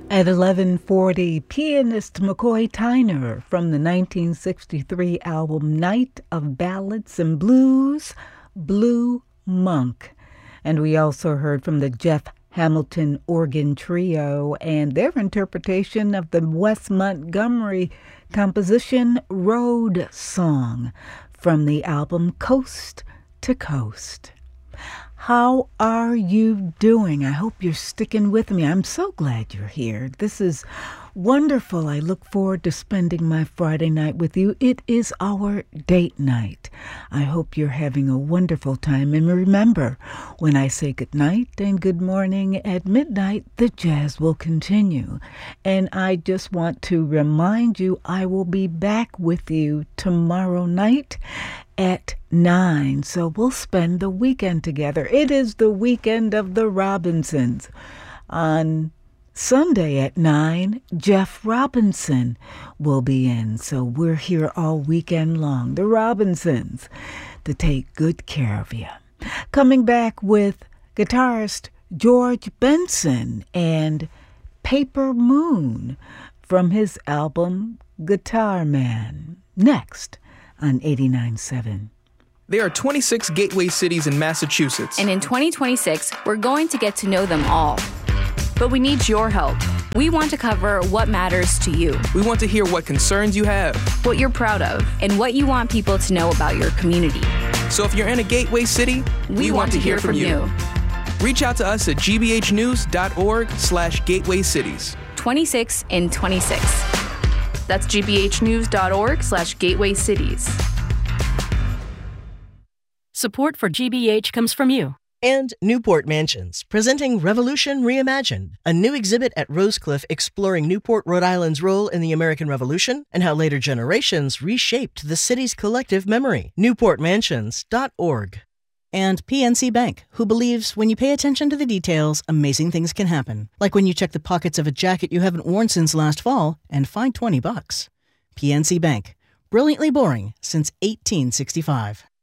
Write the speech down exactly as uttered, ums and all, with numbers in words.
At eleven forty, pianist McCoy Tyner from the nineteen sixty-three album Night of Ballads and Blues, Blue Monk. And we also heard from the Jeff Hamilton Organ Trio and their interpretation of the Wes Montgomery composition Road Song from the album Coast to Coast. How are you doing? I hope you're sticking with me. I'm so glad you're here. This is wonderful. I look forward to spending my Friday night with you. It is our date night. I hope you're having a wonderful time. And remember, when I say good night and good morning at midnight, the jazz will continue. And I just want to remind you, I will be back with you tomorrow night at nine. So we'll spend the weekend together. It is the weekend of the Robinsons. On Sunday at nine, Jeff Robinson will be in. So we're here all weekend long. The Robinsons, to take good care of you. Coming back with guitarist George Benson and Paper Moon from his album Guitar Man. Next on eighty-nine point seven. There are twenty-six gateway cities in Massachusetts. And in twenty twenty-six, we're going to get to know them all. But we need your help. We want to cover what matters to you. We want to hear what concerns you have, what you're proud of, and what you want people to know about your community. So if you're in a gateway city, we, we want, want to hear, hear from you. you. Reach out to us at g b h news dot org slash gateway cities. twenty-six in twenty-six. That's g b h news dot org slash gateway cities. Support for G B H comes from you. And Newport Mansions, presenting Revolution Reimagined, a new exhibit at Rosecliff exploring Newport, Rhode Island's role in the American Revolution and how later generations reshaped the city's collective memory. newport mansions dot org. And P N C Bank, who believes when you pay attention to the details, amazing things can happen. Like when you check the pockets of a jacket you haven't worn since last fall and find twenty bucks. P N C Bank, brilliantly boring since eighteen sixty-five.